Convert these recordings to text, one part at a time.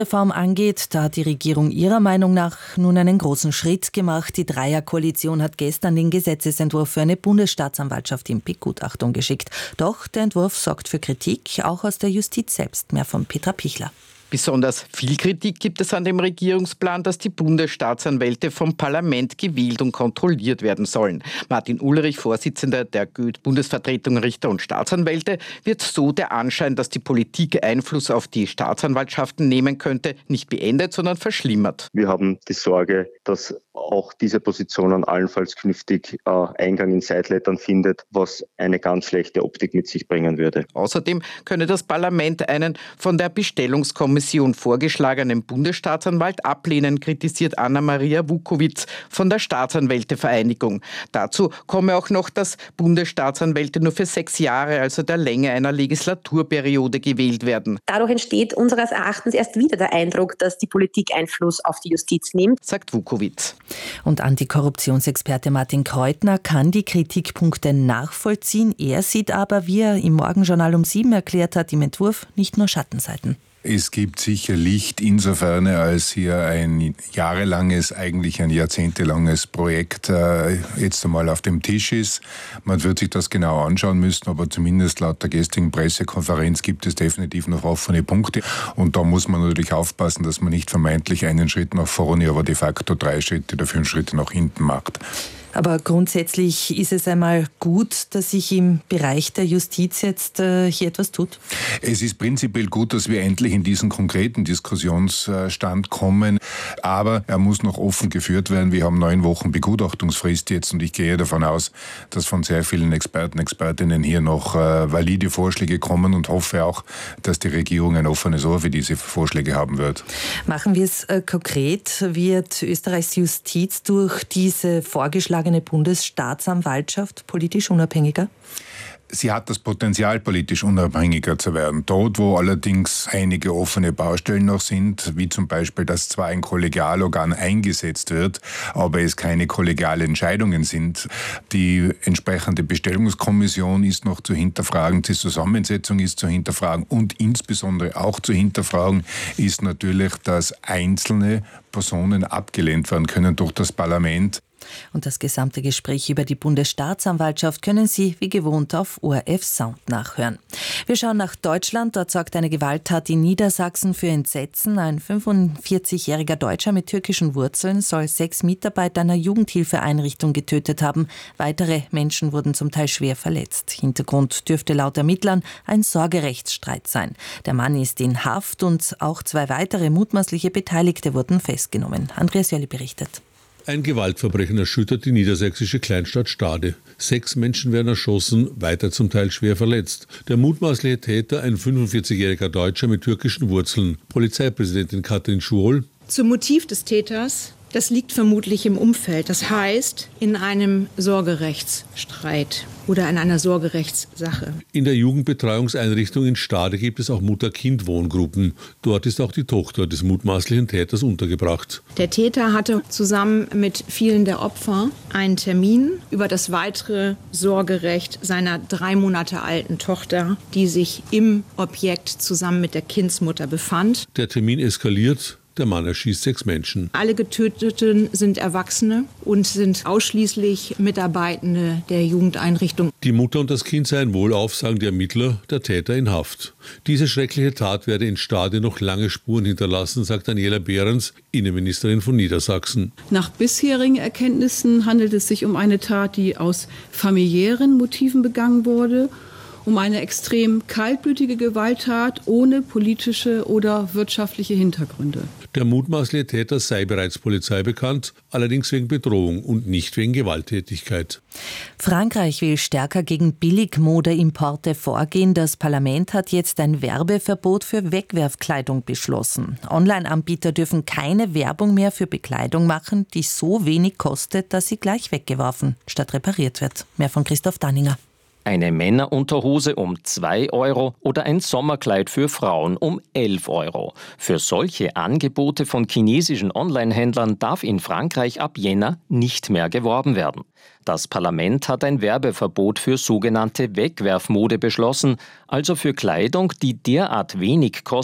Reform angeht, da hat die Regierung ihrer Meinung nach nun einen großen Schritt gemacht. Die Dreierkoalition hat gestern den Gesetzesentwurf für eine Bundesstaatsanwaltschaft in Begutachtung geschickt. Doch der Entwurf sorgt für Kritik, auch aus der Justiz selbst. Mehr von Petra Pichler. Besonders viel Kritik gibt es an dem Regierungsplan, dass die Bundesstaatsanwälte vom Parlament gewählt und kontrolliert werden sollen. Martin Ulrich, Vorsitzender der Bundesvertretung Richter und Staatsanwälte, wird so der Anschein, dass die Politik Einfluss auf die Staatsanwaltschaften nehmen könnte, nicht beendet, sondern verschlimmert. Wir haben die Sorge, dass auch diese Position allenfalls künftig Eingang in Sidelettern findet, was eine ganz schlechte Optik mit sich bringen würde. Außerdem könne das Parlament einen von der Bestellungskommission vorgeschlagenen Bundesstaatsanwalt ablehnen, kritisiert Anna-Maria Vukovic von der Staatsanwältevereinigung. Dazu komme auch noch, dass Bundesstaatsanwälte nur für 6 Jahre, also der Länge einer Legislaturperiode, gewählt werden. Dadurch entsteht unseres Erachtens erst wieder der Eindruck, dass die Politik Einfluss auf die Justiz nimmt, sagt Vukovic. Und Antikorruptionsexperte Martin Kreutner kann die Kritikpunkte nachvollziehen. Er sieht aber, wie er im Morgenjournal um 7 erklärt hat, im Entwurf nicht nur Schattenseiten. Es gibt sicher Licht insofern, als hier ein jahrelanges, eigentlich ein jahrzehntelanges Projekt jetzt einmal auf dem Tisch ist. Man wird sich das genau anschauen müssen, aber zumindest laut der gestrigen Pressekonferenz gibt es definitiv noch offene Punkte. Und da muss man natürlich aufpassen, dass man nicht vermeintlich einen Schritt nach vorne, aber de facto 3 Schritte oder 5 Schritte nach hinten macht. Aber grundsätzlich ist es einmal gut, dass sich im Bereich der Justiz jetzt hier etwas tut? Es ist prinzipiell gut, dass wir endlich in diesen konkreten Diskussionsstand kommen. Aber er muss noch offen geführt werden. Wir haben 9 Wochen Begutachtungsfrist jetzt und ich gehe davon aus, dass von sehr vielen Experten, Expertinnen hier noch valide Vorschläge kommen und hoffe auch, dass die Regierung ein offenes Ohr für diese Vorschläge haben wird. Machen wir es konkret. Wird Österreichs Justiz durch diese vorgeschlagene Bundesstaatsanwaltschaft politisch unabhängiger? Sie hat das Potenzial, politisch unabhängiger zu werden. Dort, wo allerdings einige offene Baustellen noch sind, wie zum Beispiel, dass zwar ein Kollegialorgan eingesetzt wird, aber es keine kollegialen Entscheidungen sind. Die entsprechende Bestellungskommission ist noch zu hinterfragen, die Zusammensetzung ist zu hinterfragen und insbesondere auch zu hinterfragen ist natürlich, dass einzelne Personen abgelehnt werden können durch das Parlament. Und das gesamte Gespräch über die Bundesstaatsanwaltschaft können Sie wie gewohnt auf ORF Sound nachhören. Wir schauen nach Deutschland. Dort sorgt eine Gewalttat in Niedersachsen für Entsetzen. Ein 45-jähriger Deutscher mit türkischen Wurzeln soll 6 Mitarbeiter einer Jugendhilfeeinrichtung getötet haben. Weitere Menschen wurden zum Teil schwer verletzt. Hintergrund dürfte laut Ermittlern ein Sorgerechtsstreit sein. Der Mann ist in Haft und auch 2 weitere mutmaßliche Beteiligte wurden festgenommen. Andreas Jölli berichtet. Ein Gewaltverbrechen erschüttert die niedersächsische Kleinstadt Stade. 6 Menschen werden erschossen, weiter zum Teil schwer verletzt. Der mutmaßliche Täter, ein 45-jähriger Deutscher mit türkischen Wurzeln. Polizeipräsidentin Katrin Schurl. Zum Motiv des Täters, das liegt vermutlich im Umfeld. Das heißt, in einem Sorgerechtsstreit oder in einer Sorgerechtssache. In der Jugendbetreuungseinrichtung in Stade gibt es auch Mutter-Kind-Wohngruppen. Dort ist auch die Tochter des mutmaßlichen Täters untergebracht. Der Täter hatte zusammen mit vielen der Opfer einen Termin über das weitere Sorgerecht seiner 3 Monate alten Tochter, die sich im Objekt zusammen mit der Kindsmutter befand. Der Termin eskaliert. Der Mann erschießt 6 Menschen. Alle Getöteten sind Erwachsene und sind ausschließlich Mitarbeitende der Jugendeinrichtung. Die Mutter und das Kind seien wohlauf, sagen die Ermittler, der Täter in Haft. Diese schreckliche Tat werde in Stade noch lange Spuren hinterlassen, sagt Daniela Behrens, Innenministerin von Niedersachsen. Nach bisherigen Erkenntnissen handelt es sich um eine Tat, die aus familiären Motiven begangen wurde, um eine extrem kaltblütige Gewalttat ohne politische oder wirtschaftliche Hintergründe. Der mutmaßliche Täter sei bereits Polizei bekannt, allerdings wegen Bedrohung und nicht wegen Gewalttätigkeit. Frankreich will stärker gegen Billigmodeimporte vorgehen. Das Parlament hat jetzt ein Werbeverbot für Wegwerfkleidung beschlossen. Online-Anbieter dürfen keine Werbung mehr für Bekleidung machen, die so wenig kostet, dass sie gleich weggeworfen statt repariert wird. Mehr von Christoph Danninger. Eine Männerunterhose um 2 € oder ein Sommerkleid für Frauen um 11 €. Für solche Angebote von chinesischen Online-Händlern darf in Frankreich ab Jänner nicht mehr geworben werden. Das Parlament hat ein Werbeverbot für sogenannte Wegwerfmode beschlossen, also für Kleidung, die derart wenig kostet,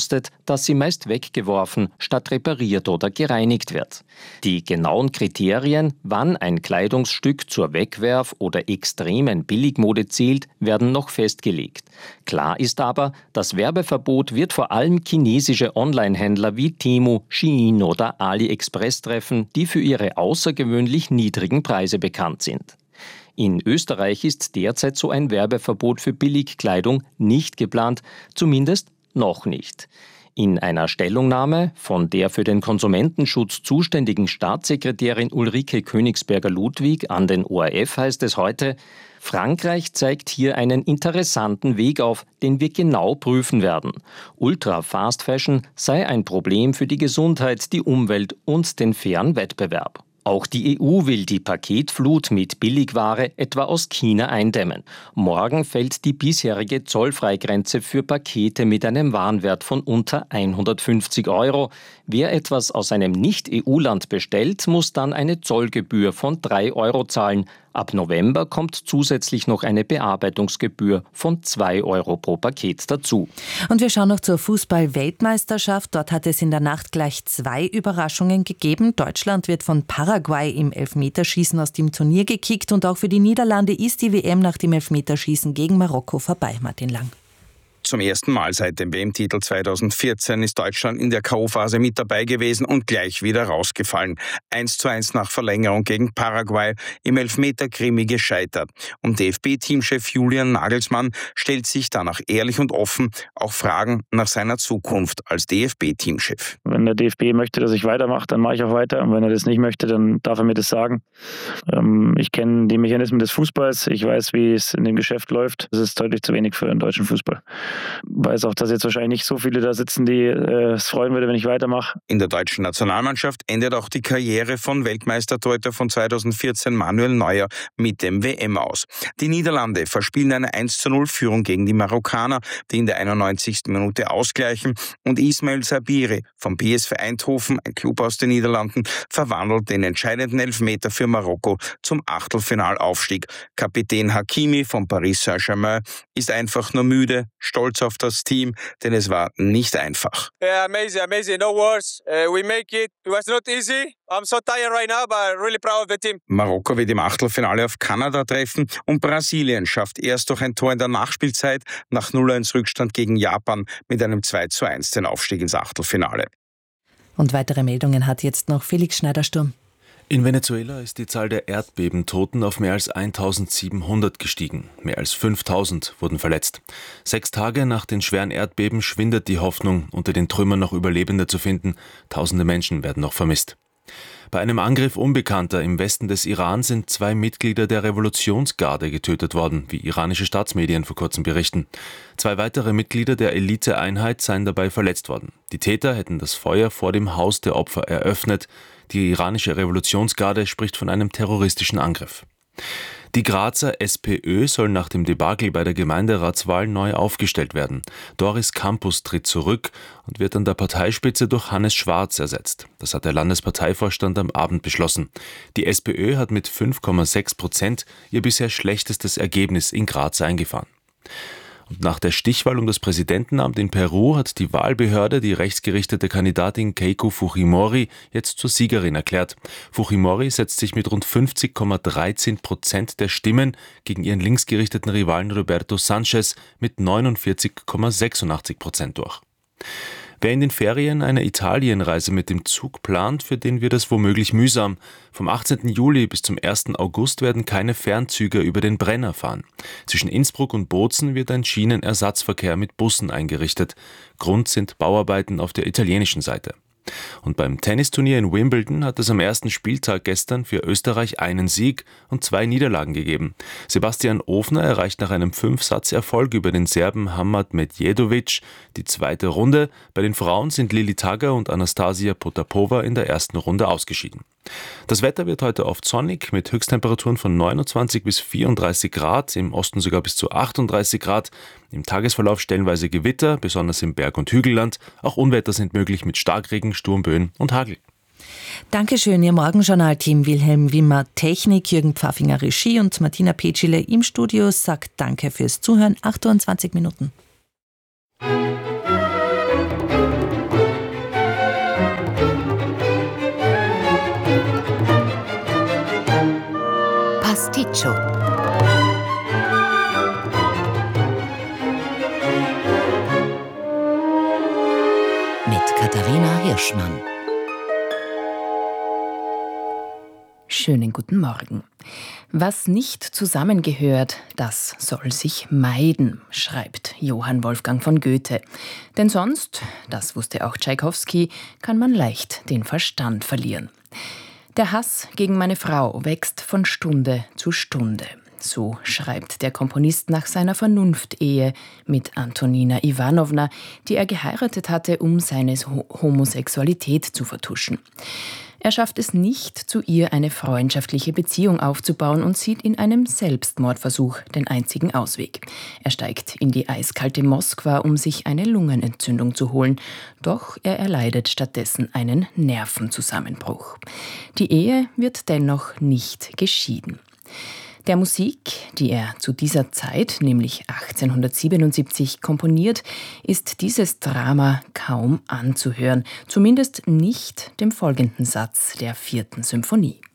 dass sie meist weggeworfen statt repariert oder gereinigt wird. Die genauen Kriterien, wann ein Kleidungsstück zur Wegwerf- oder extremen Billigmode zählt, werden noch festgelegt. Klar ist aber, das Werbeverbot wird vor allem chinesische Online-Händler wie Temu, Shein oder AliExpress treffen, die für ihre außergewöhnlich niedrigen Preise bekannt sind. In Österreich ist derzeit so ein Werbeverbot für Billigkleidung nicht geplant, zumindest noch nicht. In einer Stellungnahme von der für den Konsumentenschutz zuständigen Staatssekretärin Ulrike Königsberger-Ludwig an den ORF heißt es heute: Frankreich zeigt hier einen interessanten Weg auf, den wir genau prüfen werden. Ultra-Fast Fashion sei ein Problem für die Gesundheit, die Umwelt und den fairen Wettbewerb. Auch die EU will die Paketflut mit Billigware etwa aus China eindämmen. Morgen fällt die bisherige Zollfreigrenze für Pakete mit einem Warenwert von unter 150 €. Wer etwas aus einem Nicht-EU-Land bestellt, muss dann eine Zollgebühr von 3 € zahlen. Ab November kommt zusätzlich noch eine Bearbeitungsgebühr von 2 € pro Paket dazu. Und wir schauen noch zur Fußball-Weltmeisterschaft. Dort hat es in der Nacht gleich 2 Überraschungen gegeben. Deutschland wird von Paraguay im Elfmeterschießen aus dem Turnier gekickt und auch für die Niederlande ist die WM nach dem Elfmeterschießen gegen Marokko vorbei. Martin Lang. Zum ersten Mal seit dem WM-Titel 2014 ist Deutschland in der K.O.-Phase mit dabei gewesen und gleich wieder rausgefallen. 1:1 nach Verlängerung gegen Paraguay, im Elfmeter-Krimi gescheitert. Und DFB-Teamchef Julian Nagelsmann stellt sich danach ehrlich und offen auch Fragen nach seiner Zukunft als DFB-Teamchef. Wenn der DFB möchte, dass ich weitermache, dann mache ich auch weiter. Und wenn er das nicht möchte, dann darf er mir das sagen. Ich kenne die Mechanismen des Fußballs. Ich weiß, wie es in dem Geschäft läuft. Das ist deutlich zu wenig für den deutschen Fußball. Weiß auch, dass jetzt wahrscheinlich nicht so viele da sitzen, die es freuen würde, wenn ich weitermache. In der deutschen Nationalmannschaft endet auch die Karriere von Weltmeistertorhüter von 2014 Manuel Neuer mit dem WM aus. Die Niederlande verspielen eine 1:0 Führung gegen die Marokkaner, die in der 91. Minute ausgleichen, und Ismail Sabiri vom PSV Eindhoven, ein Klub aus den Niederlanden, verwandelt den entscheidenden Elfmeter für Marokko zum Achtelfinalaufstieg. Kapitän Hakimi von Paris Saint-Germain ist einfach nur müde, stolz auf das Team, denn es war nicht einfach. Yeah, amazing, no words. We make it. It was not easy. I'm so tired right now, but really proud of the team. Marokko wird im Achtelfinale auf Kanada treffen und Brasilien schafft erst durch ein Tor in der Nachspielzeit nach 0:1 Rückstand gegen Japan mit einem 2:1 den Aufstieg ins Achtelfinale. Und weitere Meldungen hat jetzt noch Felix Schneider-Sturm. In Venezuela ist die Zahl der Erdbebentoten auf mehr als 1700 gestiegen. Mehr als 5000 wurden verletzt. 6 Tage nach den schweren Erdbeben schwindet die Hoffnung, unter den Trümmern noch Überlebende zu finden. Tausende Menschen werden noch vermisst. Bei einem Angriff Unbekannter im Westen des Iran sind 2 Mitglieder der Revolutionsgarde getötet worden, wie iranische Staatsmedien vor kurzem berichten. 2 weitere Mitglieder der Eliteeinheit seien dabei verletzt worden. Die Täter hätten das Feuer vor dem Haus der Opfer eröffnet. Die iranische Revolutionsgarde spricht von einem terroristischen Angriff. Die Grazer SPÖ soll nach dem Debakel bei der Gemeinderatswahl neu aufgestellt werden. Doris Campus tritt zurück und wird an der Parteispitze durch Hannes Schwarz ersetzt. Das hat der Landesparteivorstand am Abend beschlossen. Die SPÖ hat mit 5,6% ihr bisher schlechtestes Ergebnis in Graz eingefahren. Und nach der Stichwahl um das Präsidentenamt in Peru hat die Wahlbehörde die rechtsgerichtete Kandidatin Keiko Fujimori jetzt zur Siegerin erklärt. Fujimori setzt sich mit rund 50,13% der Stimmen gegen ihren linksgerichteten Rivalen Roberto Sanchez mit 49,86% durch. Wer in den Ferien eine Italienreise mit dem Zug plant, für den wird es womöglich mühsam. Vom 18. Juli bis zum 1. August werden keine Fernzüge über den Brenner fahren. Zwischen Innsbruck und Bozen wird ein Schienenersatzverkehr mit Bussen eingerichtet. Grund sind Bauarbeiten auf der italienischen Seite. Und beim Tennisturnier in Wimbledon hat es am ersten Spieltag gestern für Österreich einen Sieg und 2 Niederlagen gegeben. Sebastian Ofner erreicht nach einem 5-Satz-Erfolg über den Serben Hamad Medjedovic die 2. Runde. Bei den Frauen sind Lili Tagger und Anastasia Potapova in der ersten Runde ausgeschieden. Das Wetter wird heute oft sonnig mit Höchsttemperaturen von 29 bis 34 Grad, im Osten sogar bis zu 38 Grad. Im Tagesverlauf stellenweise Gewitter, besonders im Berg- und Hügelland. Auch Unwetter sind möglich mit Starkregen, Sturmböen und Hagel. Dankeschön, Ihr Morgenjournal-Team. Wilhelm Wimmer Technik, Jürgen Pfaffinger Regie und Martina Petschile im Studio sagt Danke fürs Zuhören. 28 Minuten. Pasticcio. Mit Katharina Hirschmann. Schönen guten Morgen. Was nicht zusammengehört, das soll sich meiden, schreibt Johann Wolfgang von Goethe. Denn sonst, das wusste auch Tschaikowski, kann man leicht den Verstand verlieren. Der Hass gegen meine Frau wächst von Stunde zu Stunde. So schreibt der Komponist nach seiner Vernunftehe mit Antonina Iwanowna, die er geheiratet hatte, um seine Homosexualität zu vertuschen. Er schafft es nicht, zu ihr eine freundschaftliche Beziehung aufzubauen und sieht in einem Selbstmordversuch den einzigen Ausweg. Er steigt in die eiskalte Moskwa, um sich eine Lungenentzündung zu holen. Doch er erleidet stattdessen einen Nervenzusammenbruch. Die Ehe wird dennoch nicht geschieden. Der Musik, die er zu dieser Zeit, nämlich 1877, komponiert, ist dieses Drama kaum anzuhören, zumindest nicht dem folgenden Satz der 4. Symphonie.